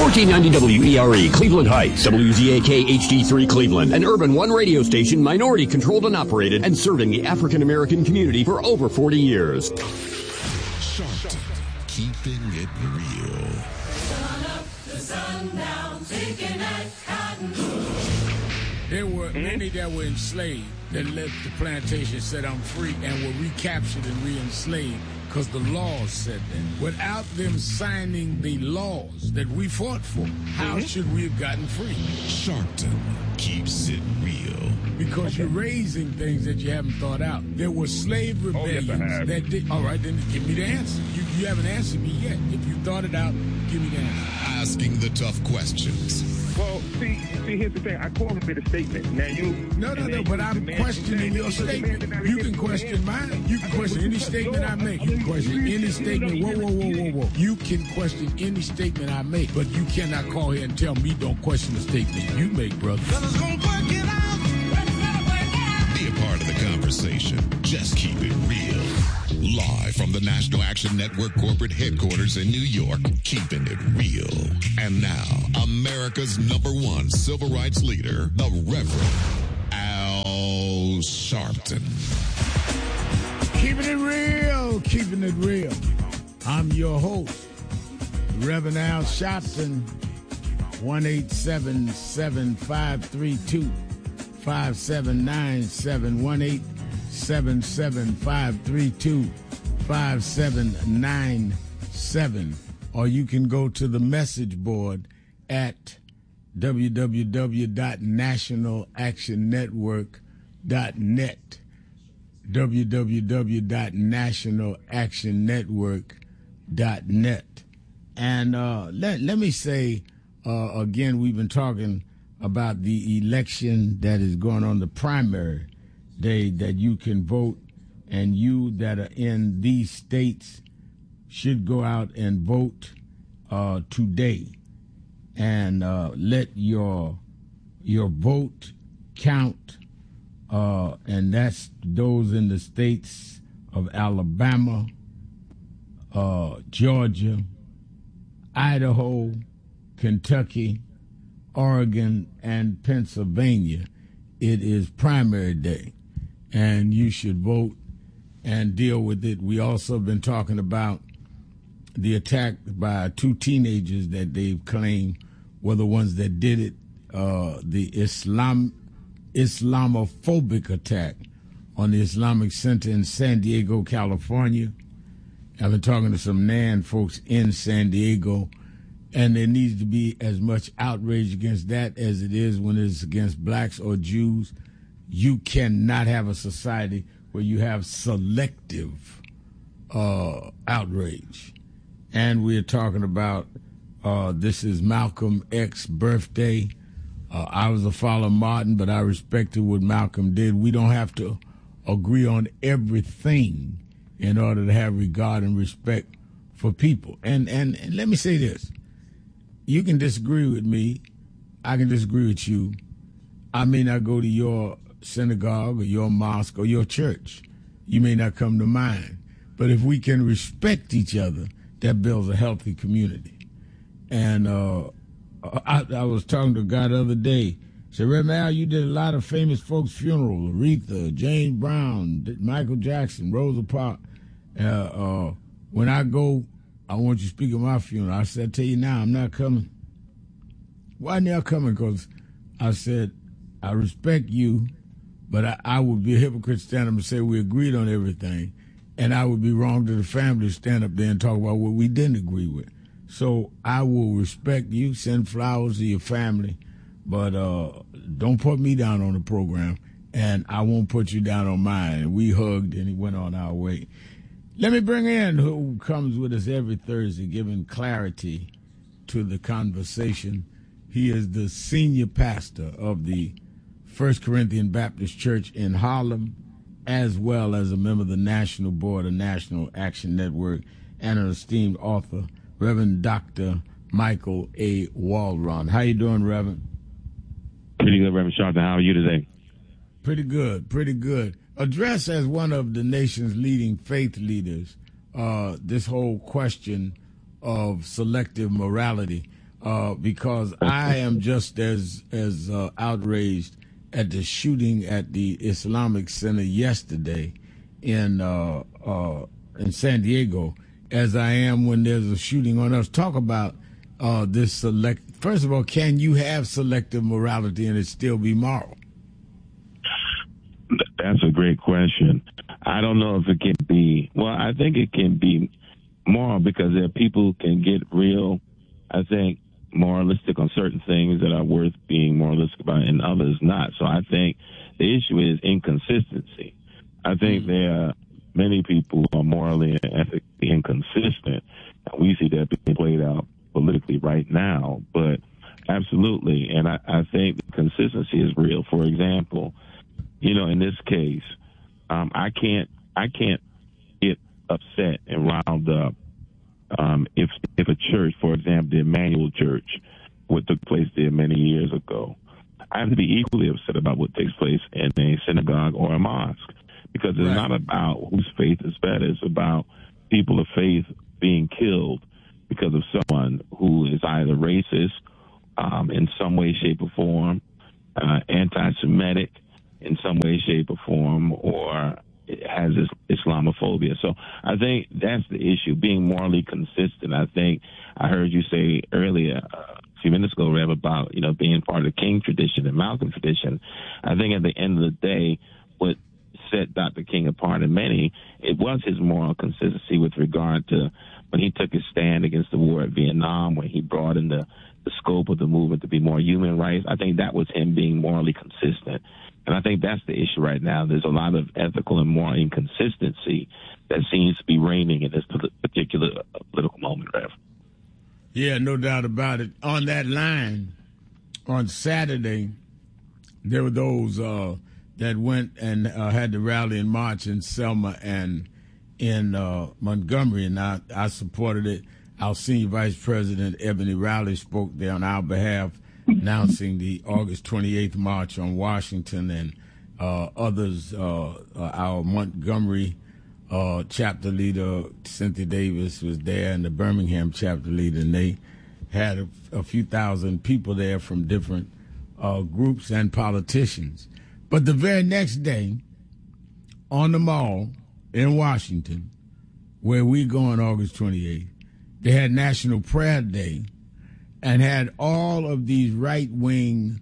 1490 WERE, Cleveland Heights, WZAK HD3 Cleveland, an Urban One radio station, minority controlled and operated, and serving the African American community for over 40 years. Sharpton, keeping it real. Sun up, the sun down, taking that cotton. There were many that were enslaved that left the plantation, set them free, and were recaptured and re-enslaved because the laws said that. Without them signing the laws that we fought for, how should we have gotten free? Sharpton keeps it real. Because you're raising things that you haven't thought out. There were slave rebellions that did. All right, then give me the answer. You haven't answered me yet. If you thought it out, give me the answer. Asking the tough questions. Well, see, here's the thing. I call it a statement. Now you... No, but I'm questioning your statement. You can question mine. You can question any statement I make. You can question any statement. Whoa. You can question any statement I make, but you cannot call here and tell me don't question the statement you make, brother. Be a part of the conversation. Just keep it real. Live from the National Action Network corporate headquarters in New York, keeping it real. And now, America's #1 civil rights leader, the Reverend Al Sharpton. Keeping it real. I'm your host, Reverend Al Sharpton. 1-877-532-5797. 1-877-532-5797. Or you can go to the message board at www.nationalactionnetwork.net. www.nationalactionnetwork.net. And let me say, again, we've been talking about the election that is going on, the primary day that you can vote, and you that are in these states should go out and vote today and let your vote count, and that's those in the states of Alabama, Georgia, Idaho, Kentucky, Oregon, and Pennsylvania. It is primary day, and you should vote and deal with it. We also have been talking about the attack by 2 teenagers that they've claimed were the ones that did it, the Islamophobic attack on the Islamic Center in San Diego, California. I've been talking to some NAN folks in San Diego, and there needs to be as much outrage against that as it is when it's against blacks or Jews. You cannot have a society where you have selective outrage. And we're talking about this is Malcolm X's birthday. I was a follower of Martin, but I respected what Malcolm did. We don't have to agree on everything in order to have regard and respect for people. And let me say this. You can disagree with me. I can disagree with you. I may not go to your synagogue or your mosque or your church. You may not come to mine. But if we can respect each other, that builds a healthy community. And I was talking to a guy the other day. Said, Reverend Al, you did a lot of famous folks' funerals. Aretha, James Brown, Michael Jackson, Rosa Parks. When I go, I want you to speak at my funeral. I said, I tell you now, I'm not coming. Why are y'all coming? Because I said, I respect you, but I would be a hypocrite to stand up and say we agreed on everything, and I would be wrong to the family to stand up there and talk about what we didn't agree with. So I will respect you, send flowers to your family, but don't put me down on the program, and I won't put you down on mine. And we hugged, and he went on our way. Let me bring in who comes with us every Thursday, giving clarity to the conversation. He is the senior pastor of the First Corinthian Baptist Church in Harlem, as well as a member of the National Board of National Action Network and an esteemed author, Reverend Dr. Michael A. Waldron. How you doing, Reverend? Pretty good, Reverend Sharpton. How are you today? Pretty good. Address as one of the nation's leading faith leaders this whole question of selective morality. because I am just as outraged at the shooting at the Islamic Center yesterday in San Diego as I am when there's a shooting on us. Talk about this First of all, can you have selective morality and it still be moral? That's a great question. I don't know if it can be. Well, I think it can be moral because there are people who can get real, I think, moralistic on certain things that are worth being moralistic about and others not. So I think the issue is inconsistency. I think there are many people who are morally and ethically inconsistent, and we see that being played out politically right now. But absolutely, and I think the consistency is real. For example, in this case, I can't get upset and riled up if a church, for example, the Emmanuel Church, what took place there many years ago. I have to be equally upset about what takes place in a synagogue or a mosque, because it's not about whose faith is better. It's about people of faith being killed because of someone who is either racist in some way, shape, or form, anti-Semitic in some way, shape, or form, or has Islamophobia. So I think that's the issue, being morally consistent. I think I heard you say earlier, a few minutes ago, Rev, about, being part of the King tradition and Malcolm tradition. I think at the end of the day, what set Dr. King apart in many, it was his moral consistency with regard to when he took his stand against the war at Vietnam, when he brought in the scope of the movement to be more human rights. I think that was him being morally consistent. And I think that's the issue right now. There's a lot of ethical and moral inconsistency that seems to be reigning in this particular political moment, Rev. Yeah, no doubt about it. On that line, on Saturday, there were those that went and had the rally and march in Selma and in Montgomery, and I supported it. Our senior vice president, Ebony Rowley, spoke there on our behalf, announcing the August 28th march on Washington, and others, our Montgomery chapter leader, Cynthia Davis, was there, and the Birmingham chapter leader, and they had a few thousand people there from different groups and politicians. But the very next day, on the Mall in Washington, where we go on August 28th, they had National Prayer Day and had all of these right-wing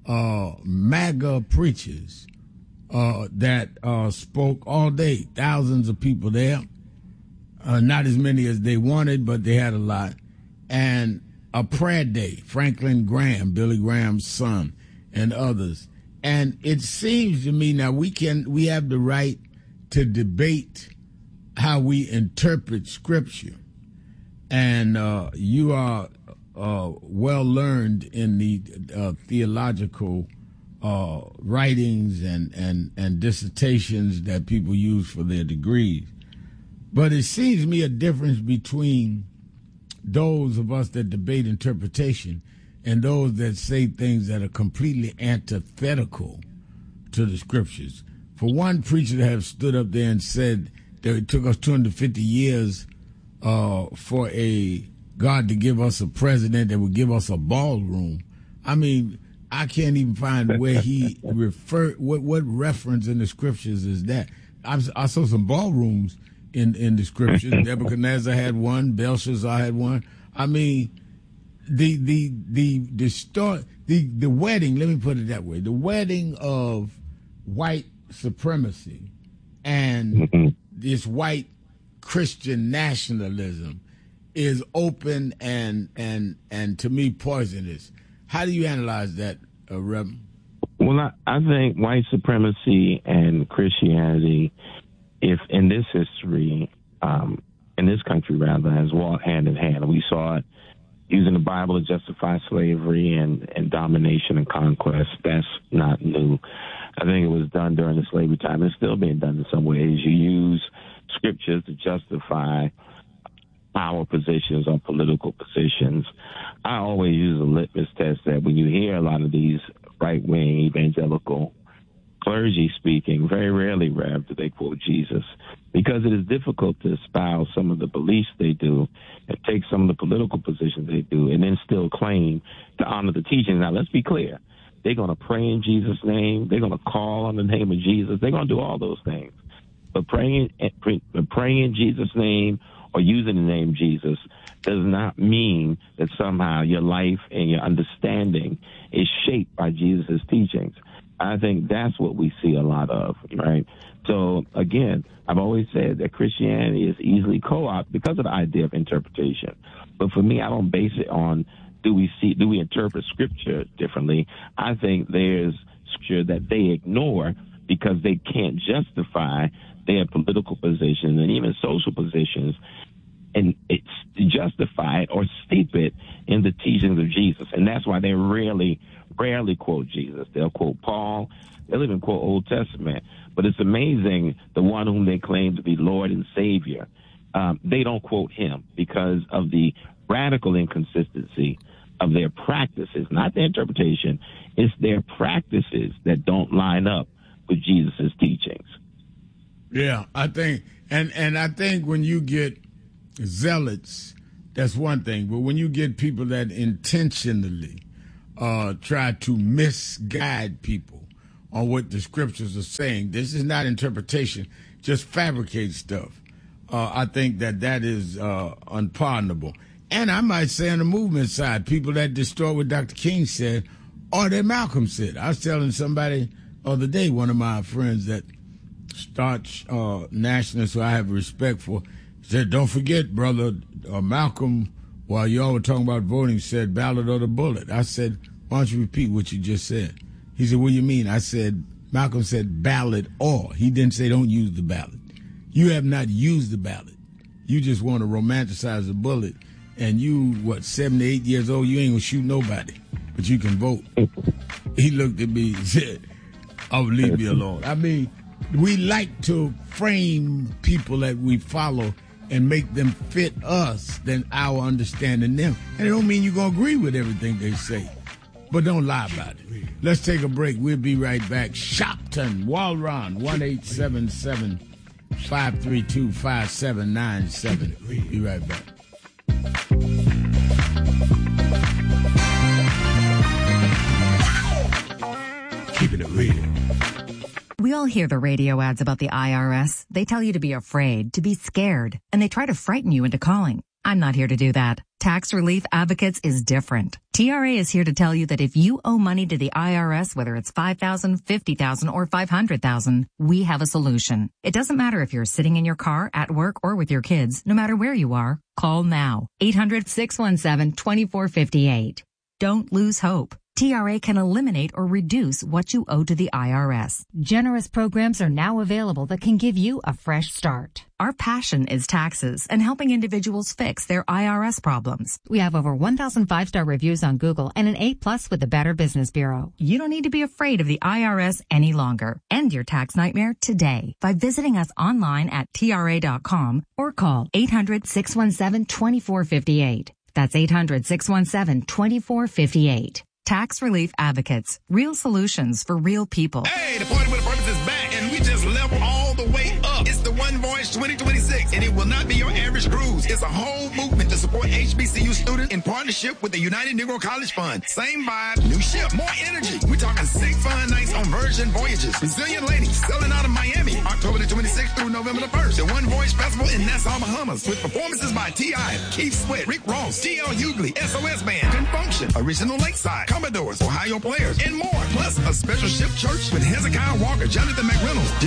MAGA preachers that spoke all day. Thousands of people there. Not as many as they wanted, but they had a lot. And a prayer day, Franklin Graham, Billy Graham's son, and others. And it seems to me now we have the right to debate how we interpret Scripture. And you are well learned in the theological writings and dissertations that people use for their degrees. But it seems to me a difference between those of us that debate interpretation and those that say things that are completely antithetical to the Scriptures. For one preacher to have stood up there and said that it took us 250 years for a God to give us a president that would give us a ballroom. I mean, I can't even find where he referred. What reference in the Scriptures is that? I saw some ballrooms in the Scriptures. Nebuchadnezzar had one. Belshazzar had one. I mean, the wedding. Let me put it that way: the wedding of white supremacy and this white Christian nationalism is open and to me poisonous. How do you analyze that, Reverend? Well, I think white supremacy and Christianity, if in this history, in this country rather, has walked hand in hand. We saw it using the Bible to justify slavery and domination and conquest. That's not new. I think it was done during the slavery time. It's still being done in some ways. You use scriptures to justify power positions or political positions. I always use a litmus test that when you hear a lot of these right-wing evangelical clergy speaking, very rarely, Rev, do they quote Jesus, because it is difficult to espouse some of the beliefs they do and take some of the political positions they do and then still claim to honor the teachings. Now, let's be clear. They're going to pray in Jesus' name. They're going to call on the name of Jesus. They're going to do all those things. But praying in Jesus' name or using the name Jesus does not mean that somehow your life and your understanding is shaped by Jesus' teachings. I think that's what we see a lot of, right? So, again, I've always said that Christianity is easily co-opted because of the idea of interpretation. But for me, I don't base it on do we interpret Scripture differently. I think there's Scripture that they ignore because they can't justify their political position and even social positions, and it's justify it or steep it in the teachings of Jesus. And that's why they rarely quote Jesus. They'll quote Paul. They'll even quote Old Testament. But it's amazing, the one whom they claim to be Lord and Savior, they don't quote him because of the radical inconsistency of their practices, not their interpretation. It's their practices that don't line up with Jesus' teachings. Yeah, I think, and I think when you get zealots, that's one thing. But when you get people that intentionally try to misguide people on what the scriptures are saying, this is not interpretation, just fabricate stuff. I think that is unpardonable. And I might say on the movement side, people that distort what Dr. King said or that Malcolm said. I was telling somebody the other day, one of my friends that starts nationalists who I have respect for, said, don't forget, brother, Malcolm, while y'all were talking about voting, said ballot or the bullet. I said, why don't you repeat what you just said? He said, what do you mean? I said, Malcolm said ballot or. He didn't say don't use the ballot. You have not used the ballot. You just want to romanticize the bullet. And you, 78 years old, you ain't going to shoot nobody, but you can vote. He looked at me and said, oh, leave me alone. I mean, we like to frame people that we follow and make them fit us than our understanding them. And it don't mean you're going to agree with everything they say, but don't lie about it. Let's take a break. We'll be right back. Shopton, Walron, 1-877-532-5797. Be right back. Keeping it real. We all hear the radio ads about the IRS. They tell you to be afraid, to be scared, and they try to frighten you into calling. I'm not here to do that. Tax Relief Advocates is different. TRA is here to tell you that if you owe money to the IRS, whether it's $5,000, $50,000, or $500,000, we have a solution. It doesn't matter if you're sitting in your car, at work, or with your kids. No matter where you are, call now. 800-617-2458. Don't lose hope. TRA can eliminate or reduce what you owe to the IRS. Generous programs are now available that can give you a fresh start. Our passion is taxes and helping individuals fix their IRS problems. We have over 1,000 5-star reviews on Google and an A+ with the Better Business Bureau. You don't need to be afraid of the IRS any longer. End your tax nightmare today by visiting us online at TRA.com or call 800-617-2458. That's 800-617-2458. Tax Relief Advocates. Real solutions for real people. Hey, the Party with a Purpose is back, and we just level all the way up. It's the One Voice 2026, and it will not be your average cruise. It's a whole movement to support HBCU students in partnership with the United Negro College Fund. Same vibe, new ship, more energy. We're talking sick fun nights on Virgin Voyages. Brazilian ladies selling out of Miami, October the 26th through November the 1st. The One Voice Festival in Nassau, Bahamas, with performances by T.I., Keith Sweat, Rick Ross, T.L. Hughley, SOS Band, Confunction, Original Lakeside, Commodores, Ohio Players, and more. Plus a special ship church with Hezekiah Walker, Jonathan McReynolds,